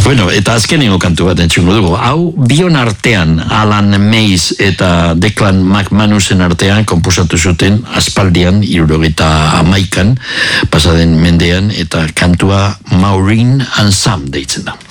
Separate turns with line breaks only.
Bueno, eta azkenengo kantu bat entzungo dugu. Hau, bion artean, Alan Mays eta Declan McManusen artean konposatu zuten aspaldian, 1971, pasaden mendean, eta kantua Maureen and Sam deitzen da.